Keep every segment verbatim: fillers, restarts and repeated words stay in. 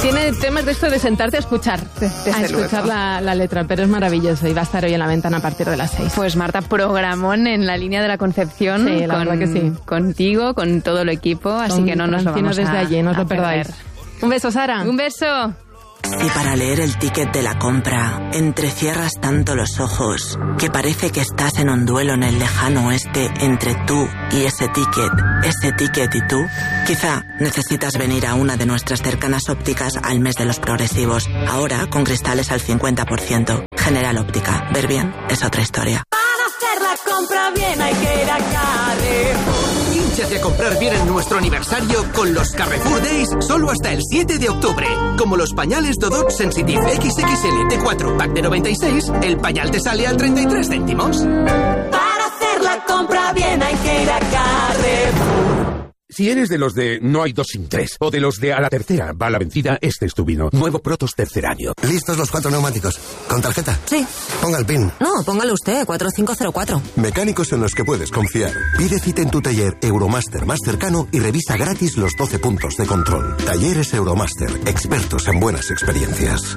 Tiene temas de esto de sentarte a escuchar, Desde a escuchar la, la letra, pero es maravilloso y va a estar hoy en la ventana a partir de las seis. Pues Marta, programón en la línea de la Concepción, sí, la con, verdad que sí. Contigo, con todo el equipo, así Con que no nos lo vamos desde a, allí, no os lo a perdáis. perder. Un beso, Sara. Un beso. Y para leer el ticket de la compra, entrecierras tanto los ojos que parece que estás en un duelo en el lejano oeste entre tú y ese ticket, ese ticket y tú. Quizá necesitas venir a una de nuestras cercanas ópticas al mes de los progresivos, ahora con cristales al cincuenta por ciento. General Óptica, ver bien es otra historia. Para hacer la compra bien hay que ir a Carrefour. Hínchate a comprar bien en nuestro aniversario con los Carrefour Days solo hasta el siete de octubre. Como los pañales Dodot Sensitive equis equis ele T cuatro pack de noventa y seis, el pañal te sale a treinta y tres céntimos. Para hacer la compra bien hay que ir a Carrefour. Si eres de los de no hay dos sin tres, o de los de a la tercera va la vencida, este es tu vino. Nuevo Protos tercer año. ¿Listos los cuatro neumáticos? ¿Con tarjeta? Sí. Ponga el PIN. No, póngalo usted, cuatro cinco cero cuatro. Mecánicos en los que puedes confiar. Pide cita en tu taller Euromaster más cercano y revisa gratis los doce puntos de control. Talleres Euromaster, expertos en buenas experiencias.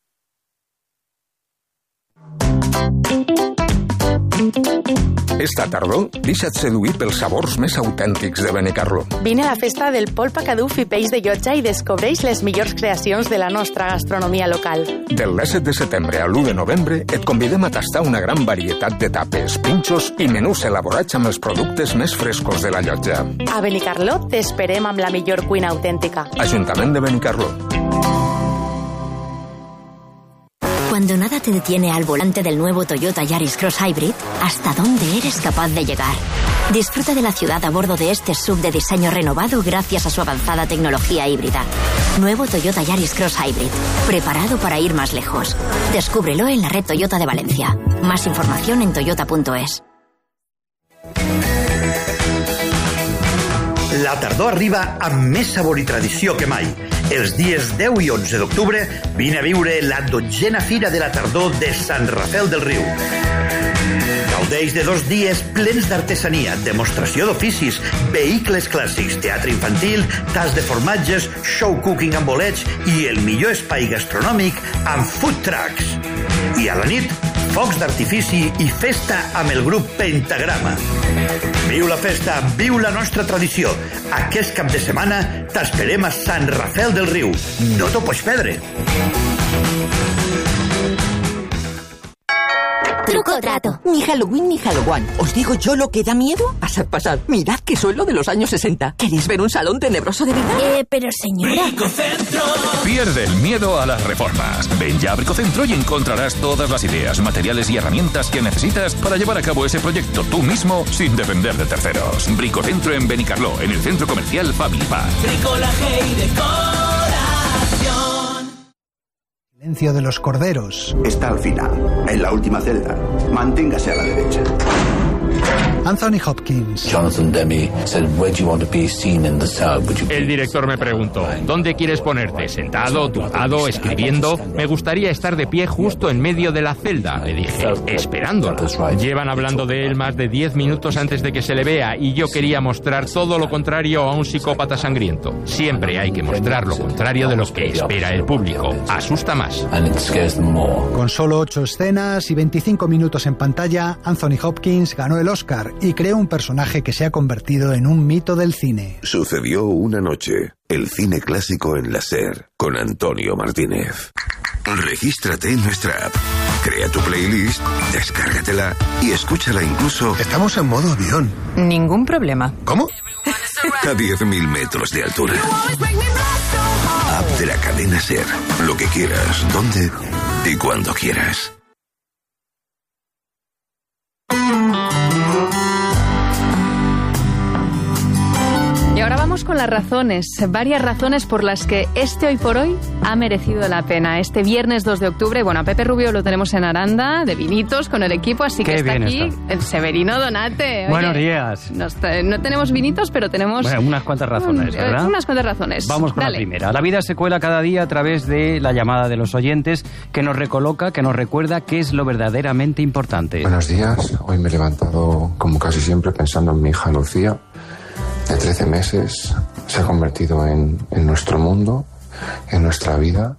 Esta tardor, deixa't seduir pels sabors més autèntics de Benicarló. Vine a la festa del polpa caduf i peix de llotja i descobreix les millors creacions de la nostra gastronomia local. Del disset de setembre al l'u de novembre et convidem a tastar una gran varietat de tapes, pinxos i menús elaborats amb els productes més frescos de la llotja. A Benicarló t'esperem amb la millor cuina autèntica. Ajuntament de Benicarló. Cuando nada te detiene al volante del nuevo Toyota Yaris Cross Hybrid, ¿hasta dónde eres capaz de llegar? Disfruta de la ciudad a bordo de este S U V de diseño renovado gracias a su avanzada tecnología híbrida. Nuevo Toyota Yaris Cross Hybrid, preparado para ir más lejos. Descúbrelo en la red Toyota de Valencia. Más información en toyota punto es. La tardor arriba amb més sabor i tradició que mai. Els dies deu i onze d'octubre vine a viure la dotzena Fira de la Tardor de Sant Rafel del Riu. Gaudeix de dos dies plens d'artesania, demostració d'oficis, vehicles clàssics, teatre infantil, tas de formatges, show cooking amb bolets i el millor espai gastronòmic amb food trucks. I a la nit, focs d'artifici i festa amb el grup Pentagrama. Viu la festa, viu la nostra tradició. Aquest cap de setmana t'esperem a Sant Rafel del Riu. No t'ho pots perdre. Truco o trato. Ni Halloween ni Halloween. ¿Os digo yo lo que da miedo? Pasad, pasad. Mirad que soy lo de los años sesenta. ¿Queréis ver un salón tenebroso de verdad? Eh, pero señora... Bricocentro. Pierde el miedo a las reformas. Ven ya a Bricocentro y encontrarás todas las ideas, materiales y herramientas que necesitas para llevar a cabo ese proyecto tú mismo sin depender de terceros. Bricocentro en Benicarló, en el centro comercial Family Park. Bricolaje y decoración. Silencio de los corderos. Está al final, en la última celda. Manténgase a la derecha. Anthony Hopkins. Jonathan Demme said, "Where do you want to be seen in the cell? Would you El director me preguntó, ¿dónde quieres ponerte? ¿Sentado, tumbado, escribiendo? Me gustaría estar de pie justo en medio de la celda. Le dije, esperándola. Llevan hablando de él más de diez minutos antes de que se le vea y yo quería mostrar todo lo contrario a un psicópata sangriento. Siempre hay que mostrar lo contrario de lo que espera el público. Asusta más. Con solo ocho escenas y veinticinco minutos en pantalla, Anthony Hopkins ganó el Oscar y creó un personaje que se ha convertido en un mito del cine. Sucedió una noche. El cine clásico en la SER, con Antonio Martínez. Regístrate en nuestra app. Crea tu playlist, descárgatela y escúchala incluso... Estamos en modo avión. Ningún problema. ¿Cómo? A diez mil metros de altura. App de la cadena SER. Lo que quieras, donde y cuando quieras. Y ahora vamos con las razones, varias razones por las que este Hoy por Hoy ha merecido la pena. Este viernes dos de octubre, bueno, a Pepe Rubio lo tenemos en Aranda, de vinitos, con el equipo, así que Qué está bien aquí está. el Severino Donate. Oye, Buenos días. nos tra- no tenemos vinitos, pero tenemos... Bueno, unas cuantas razones, ¿verdad? Unas cuantas razones. Vamos con Dale. la primera. La vida se cuela cada día a través de la llamada de los oyentes que nos recoloca, que nos recuerda qué es lo verdaderamente importante. Buenos días. Hoy me he levantado, como casi siempre, pensando en mi hija Lucía, de trece meses. Se ha convertido en, en nuestro mundo. en nuestra vida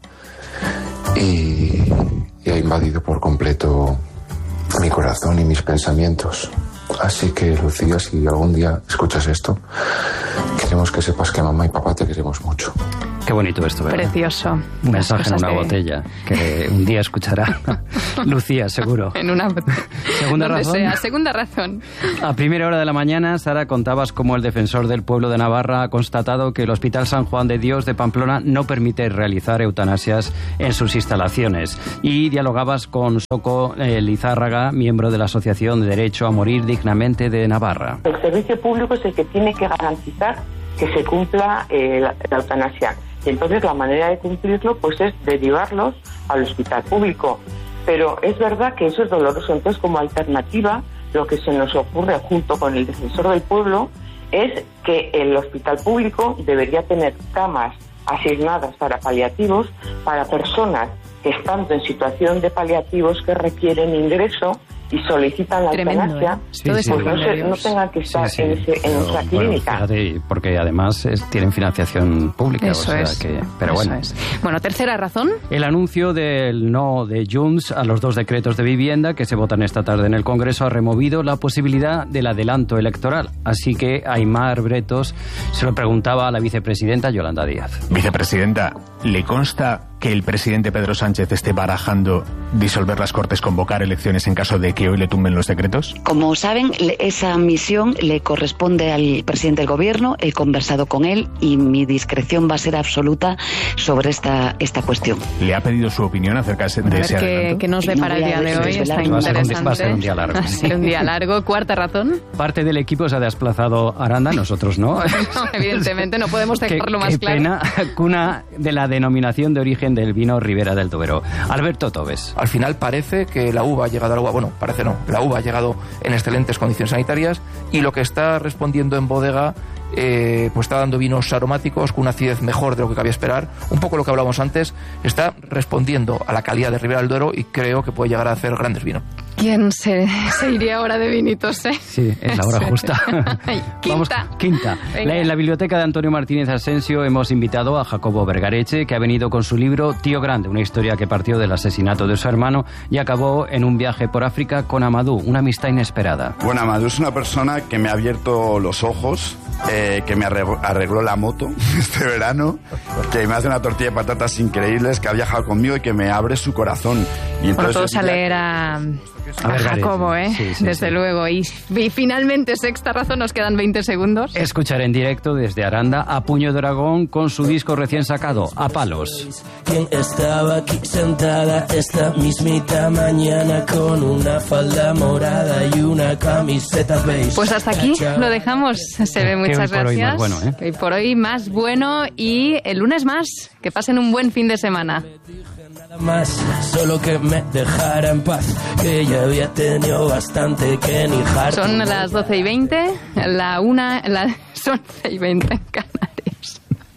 y, y ha invadido por completo mi corazón y mis pensamientos. Así que, Lucía, si algún día escuchas esto, queremos que sepas que mamá y papá te queremos mucho. Qué bonito esto, ¿verdad? Precioso. Un mensaje en una que... botella que un día escuchará Lucía, seguro. En una botella. Segunda Donde razón. sea. Segunda razón. A primera hora de la mañana, Sara, contabas cómo el defensor del pueblo de Navarra ha constatado que el Hospital San Juan de Dios de Pamplona no permite realizar eutanasias en sus instalaciones. Y dialogabas con Soco eh, Lizárraga, miembro de la Asociación de Derecho a Morir Dignamente de Navarra. El servicio público es el que tiene que garantizar que se cumpla eh, la, la eutanasia. Y entonces la manera de cumplirlo pues es derivarlos al hospital público. Pero es verdad que eso es doloroso. Entonces, como alternativa, lo que se nos ocurre junto con el defensor del pueblo es que el hospital público debería tener camas asignadas para paliativos, para personas que estando en situación de paliativos que requieren ingreso y solicitan la Tremendo, eutanasia, ¿eh? Sí, pues sí, no, pues no, se, no tengan que estar Sí, sí. en, ese, en Pero, nuestra bueno, clínica. Fíjate, porque además es- tienen financiación pública. Eso o sea es. que, pero Eso bueno. es. Bueno, tercera razón. El anuncio del no de Junts a los dos decretos de vivienda que se votan esta tarde en el Congreso ha removido la posibilidad del adelanto electoral. Así que Aimar Bretos se lo preguntaba a la vicepresidenta Yolanda Díaz. Vicepresidenta, ¿le consta que el presidente Pedro Sánchez esté barajando disolver las Cortes, convocar elecciones en caso de que hoy le tumben los decretos? Como saben, le- esa misión le corresponde al presidente del Gobierno. He conversado con él y mi discreción va a ser absoluta sobre esta, esta cuestión. ¿Le ha pedido su opinión acerca de A ver ese qué, adelanto? qué nos depara el día de hoy. Está Va a ser un- interesante. va a ser un día largo. Va a ser un día largo. Cuarta razón. Parte del equipo se ha desplazado a Aranda, nosotros no. No, evidentemente no podemos Qué, dejarlo más qué claro. pena, cuna de la denominación de origen del vino Ribera del Duero. Alberto Tobes. Al final parece que la uva ha llegado al agua, bueno, parece no, la uva ha llegado en excelentes condiciones sanitarias y lo que está respondiendo en bodega eh, pues está dando vinos aromáticos con una acidez mejor de lo que cabía esperar, un poco lo que hablábamos antes, está respondiendo a la calidad de Ribera del Duero y creo que puede llegar a hacer grandes vinos. ¿Quién se, se iría ahora de vinitos, eh? Sí, es la hora Sí. justa. Ay, Vamos, quinta. quinta. Venga. La- en la biblioteca de Antonio Martínez Asensio hemos invitado a Jacobo Vergareche, que ha venido con su libro Tío Grande, una historia que partió del asesinato de su hermano y acabó en un viaje por África con Amadou, una amistad inesperada. Bueno, Amadou es una persona que me ha abierto los ojos, eh, que me arregló, arregló la moto este verano, que me hace una tortilla de patatas increíbles, que ha viajado conmigo y que me abre su corazón. Y Bueno, entonces todos a ya- leer a, a Vergareche. Jacobo, ¿eh? Sí, sí, Desde sí. luego. Y, y finalmente, sexta razón, nos quedan veinte segundos. Escuchar en directo desde Aranda a Puño de Dragón con su disco recién sacado, A Palos. Quien estaba aquí sentada esta mismita mañana con una falda morada y una camiseta beige. Pues hasta aquí lo dejamos. Se ve, muchas hoy por hoy gracias. más bueno, ¿eh? Que hoy por hoy más bueno y el lunes más. Que pasen un buen fin de semana. Nada más, solo que me dejara en paz, que ya había tenido bastante que ni harto. Son las doce y veinte, la una, las once y veinte en Canarias.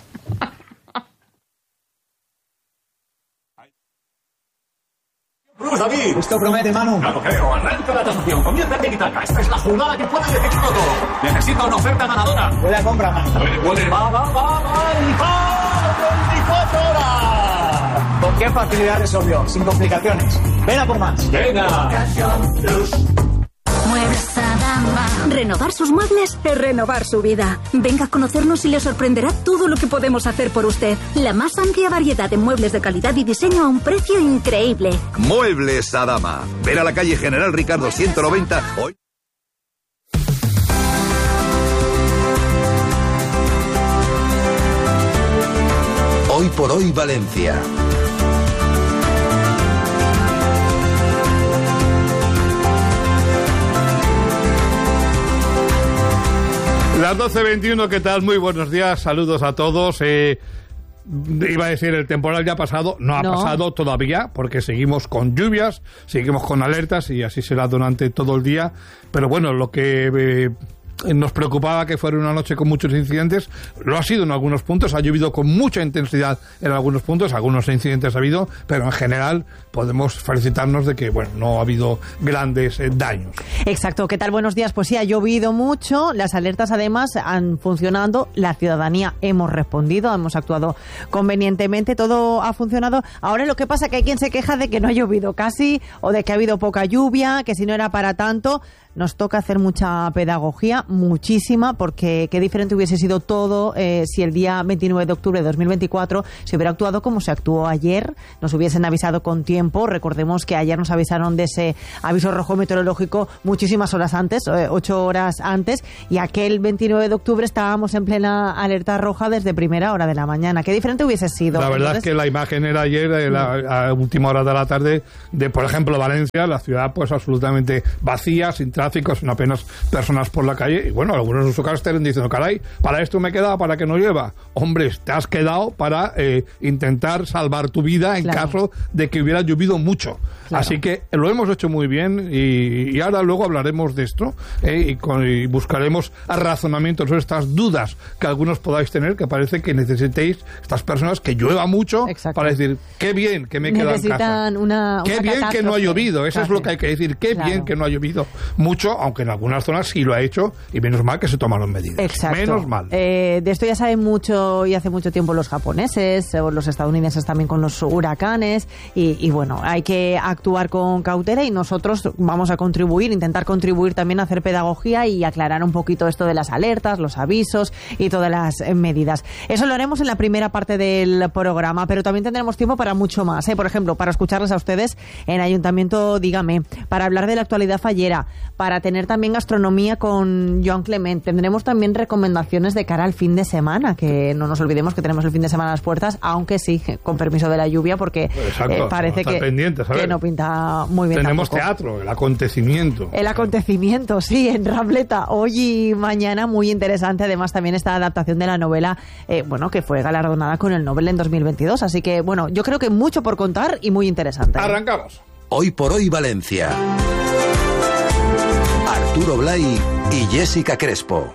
Bruce, David. Esto promete, Manu. Claro, creo. Arranca la transacción. Comienza el tiki-taka. Esta es la jugada que puede definirlo todo. Necesita una oferta ganadora. Puede compra, Manu. Puede, puede. Va, va, va, va. Y va. veinticuatro horas. ¿Con qué facilidad resolvió? Sin complicaciones. Ven a por más. Venga. Muebles Adama. Renovar sus muebles es renovar su vida. Venga a conocernos y le sorprenderá todo lo que podemos hacer por usted. La más amplia variedad de muebles de calidad y diseño a un precio increíble. Muebles Adama. Ver a la calle General Ricardo ciento noventa. Hoy. Hoy por hoy Valencia. Las doce veintiuno, ¿qué tal? Muy buenos días, saludos a todos. Eh, iba a decir, el temporal ya ha pasado, no ha No. pasado todavía, porque seguimos con lluvias, seguimos con alertas y así será durante todo el día. Pero bueno, lo que eh, nos preocupaba que fuera una noche con muchos incidentes. Lo ha sido en algunos puntos, ha llovido con mucha intensidad en algunos puntos, algunos incidentes ha habido, pero en general podemos felicitarnos de que, bueno, no ha habido grandes eh, daños. Exacto. ¿Qué tal? Buenos días. Pues sí, ha llovido mucho, las alertas además han funcionado, la ciudadanía hemos respondido, hemos actuado convenientemente, todo ha funcionado. Ahora lo que pasa es que hay quien se queja de que no ha llovido casi o de que ha habido poca lluvia, que si no era para tanto. Nos toca hacer mucha pedagogía, muchísima, porque qué diferente hubiese sido todo eh, si el día veintinueve de octubre de dos mil veinticuatro se hubiera actuado como se actuó ayer, nos hubiesen avisado con tiempo. Recordemos que ayer nos avisaron de ese aviso rojo meteorológico muchísimas horas antes, eh, ocho horas antes, y aquel veintinueve de octubre estábamos en plena alerta roja desde primera hora de la mañana. Qué diferente hubiese sido. La verdad Entonces, es que la imagen era ayer, eh, la, a última hora de la tarde, de, por ejemplo, Valencia, la ciudad pues absolutamente vacía, sin tráfico, sin apenas personas por la calle, y bueno, algunos en su casa estarán diciendo, caray, para esto me he quedado, para que no llueva. Hombre, te has quedado para eh, intentar salvar tu vida en claro. caso de que hubiera llovido mucho. Claro. Así que lo hemos hecho muy bien, y, y ahora luego hablaremos de esto eh, y, con, y buscaremos razonamientos sobre estas dudas que algunos podáis tener, que parece que necesitéis, estas personas, que llueva mucho. Exacto. Para decir, qué bien que me he quedado en casa. Una, qué una bien que no ha llovido, eso Casi. es lo que hay que decir, qué claro. bien que no ha llovido mucho, aunque en algunas zonas sí lo ha hecho, y menos mal que se tomaron medidas. Exacto. Menos mal. Eh, de esto ya saben mucho y hace mucho tiempo los japoneses o los estadounidenses también con los huracanes, y, y bueno, hay que actuar con cautela, y nosotros vamos a contribuir, intentar contribuir también a hacer pedagogía y aclarar un poquito esto de las alertas, los avisos y todas las eh, medidas. Eso lo haremos en la primera parte del programa, pero también tendremos tiempo para mucho más, ¿eh? Por ejemplo, para escucharles a ustedes en Ayuntamiento Dígame, para hablar de la actualidad fallera, para tener también gastronomía con Joan Clement. Tendremos también recomendaciones de cara al fin de semana, que no nos olvidemos que tenemos el fin de semana a las puertas, aunque sí, con permiso de la lluvia, porque Exacto, eh, parece no que, pendientes, que no pinta muy bien. Tenemos tampoco. Teatro, el acontecimiento. El acontecimiento, sí, en Rambleta, hoy y mañana, muy interesante. Además, también esta adaptación de la novela, eh, bueno, que fue galardonada con el Nobel en dos mil veintidós. Así que, bueno, yo creo que mucho por contar y muy interesante. Arrancamos. Hoy por hoy Valencia. Arturo Blay y Jessica Crespo.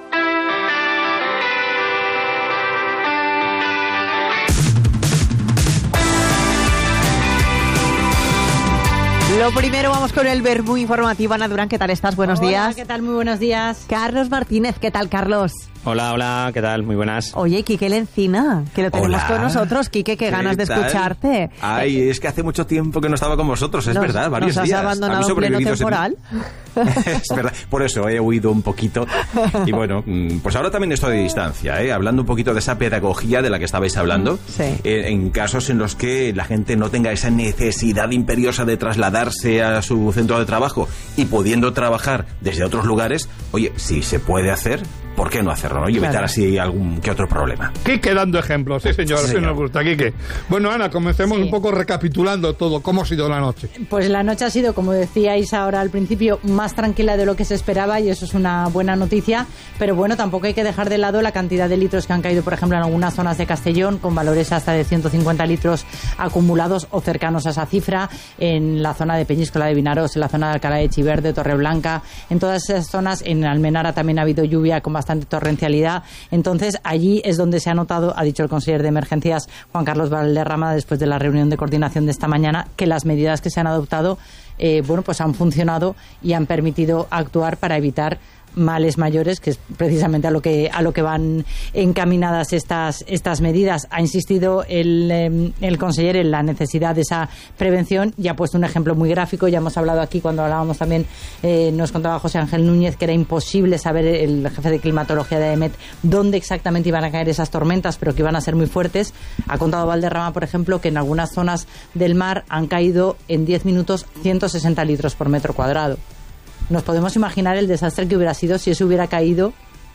Lo primero, vamos con el verbú informativo. Ana Durán, ¿qué tal estás? Buenos Hola, días. ¿qué tal? Muy buenos días. Carlos Martínez, ¿qué tal, Carlos? Hola, hola, ¿qué tal? Muy buenas. Oye, Quique Lencina, que lo tenemos Hola. con nosotros. Quique, qué ganas de tal? escucharte. Ay, Eh, es que hace mucho tiempo que no estaba con vosotros, es nos, verdad, varios nos has días. abandonado Habéis en pleno sobrevivido temporal. Es verdad, por eso he huido un poquito. Y bueno, pues ahora también estoy de distancia, ¿eh? Hablando un poquito de esa pedagogía de la que estabais hablando. Sí. Eh, en casos en los que la gente no tenga esa necesidad imperiosa de trasladarse a su centro de trabajo y pudiendo trabajar desde otros lugares, oye, si se puede hacer, ¿por qué no hacerlo, no? Y evitar Claro. así algún que otro problema. Quique dando ejemplos, sí señor, Sí, sí señor. nos gusta, Quique. Bueno, Ana, comencemos Sí. un poco recapitulando todo, cómo ha sido la noche. Pues la noche ha sido, como decíais ahora al principio, más tranquila de lo que se esperaba, y eso es una buena noticia, pero bueno, tampoco hay que dejar de lado la cantidad de litros que han caído, por ejemplo, en algunas zonas de Castellón, con valores hasta de ciento cincuenta litros acumulados o cercanos a esa cifra, en la zona de Peñíscola de Vinaros, en la zona de Alcalá de Chiverde, Torreblanca, en todas esas zonas. En Almenara también ha habido lluvia con bastante torrencialidad. Entonces, allí es donde se ha notado, ha dicho el consejero de Emergencias, Juan Carlos Valderrama, después de la reunión de coordinación de esta mañana, que las medidas que se han adoptado eh, bueno, pues han funcionado y han permitido actuar para evitar males mayores, que es precisamente a lo que a lo que van encaminadas estas estas medidas. Ha insistido el, eh, el consejero en la necesidad de esa prevención y ha puesto un ejemplo muy gráfico. Ya hemos hablado aquí, cuando hablábamos también, eh, nos contaba José Ángel Núñez que era imposible saber, el jefe de climatología de AEMET, dónde exactamente iban a caer esas tormentas, pero que iban a ser muy fuertes. Ha contado Valderrama, por ejemplo, que en algunas zonas del mar han caído en diez minutos ciento sesenta litros por metro cuadrado. Nos podemos imaginar el desastre que hubiera sido si eso hubiera caído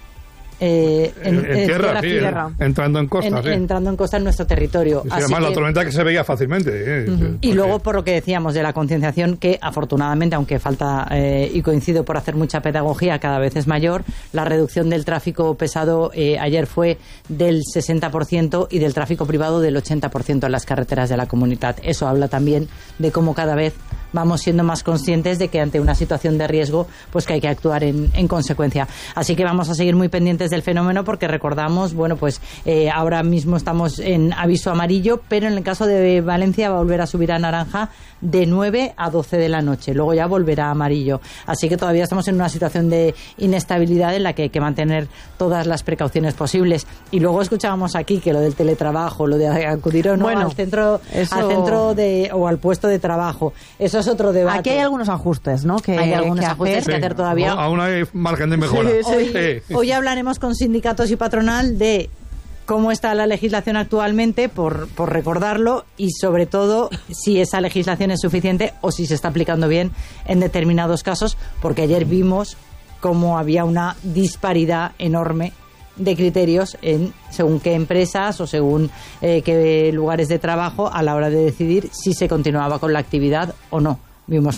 eh, en, en, en tierra, sí, tierra. entrando en costa, en, sí. entrando en costa en nuestro territorio. Sí, Así además que, la tormenta que se veía fácilmente. Eh, uh-huh. sí, y luego, por lo que decíamos de la concienciación, que afortunadamente, aunque falta, eh, y coincido por hacer mucha pedagogía, cada vez es mayor, la reducción del tráfico pesado eh, ayer fue del sesenta por ciento y del tráfico privado del ochenta por ciento en las carreteras de la comunidad. Eso habla también de cómo cada vez vamos siendo más conscientes de que ante una situación de riesgo, pues que hay que actuar en, en consecuencia. Así que vamos a seguir muy pendientes del fenómeno, porque recordamos, bueno, pues eh, ahora mismo estamos en aviso amarillo, pero en el caso de Valencia va a volver a subir a naranja de nueve a doce de la noche, luego ya volverá a amarillo. Así que todavía estamos en una situación de inestabilidad en la que hay que mantener todas las precauciones posibles. Y luego escuchábamos aquí que lo del teletrabajo, lo de acudir o no bueno, al centro, eso... al centro de, o al puesto de trabajo. Eso es otro debate. Aquí hay algunos ajustes, ¿no? Que hay algunos que ajustes hacer. que hacer todavía. Sí, aún hay margen de mejora. Sí, sí. Hoy, Sí. hoy hablaremos con sindicatos y patronal de cómo está la legislación actualmente, por, por recordarlo, y sobre todo si esa legislación es suficiente o si se está aplicando bien en determinados casos, porque ayer vimos cómo había una disparidad enorme de criterios en según qué empresas o según eh, qué lugares de trabajo a la hora de decidir si se continuaba con la actividad o no. Vimos